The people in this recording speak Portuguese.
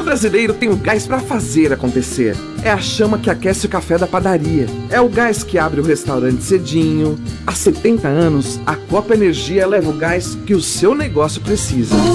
Todo brasileiro tem o gás para fazer acontecer. É a chama que aquece o café da padaria. É o gás que abre o restaurante cedinho. Há 70 anos, a Copa Energia leva o gás que o seu negócio precisa.